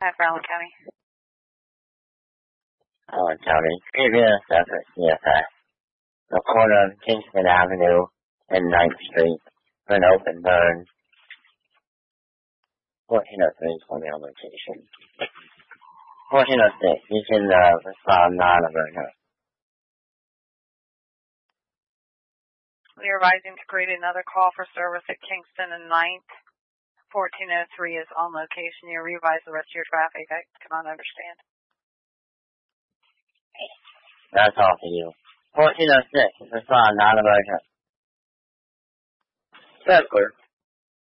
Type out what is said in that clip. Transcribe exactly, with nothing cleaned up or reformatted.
Hi, Farallon County. Farallon County. Previous effort, C S I. The corner of Kingston Avenue and ninth Street for an open burn. fourteen oh three is on the location. fourteen oh six, you can uh, respond non-emergent. We are advising to create another call for service at Kingston and ninth. fourteen oh three is on location. You revise the rest of your traffic. I cannot understand. That's all for you. fourteen oh six, respond non-emergent. That's clear.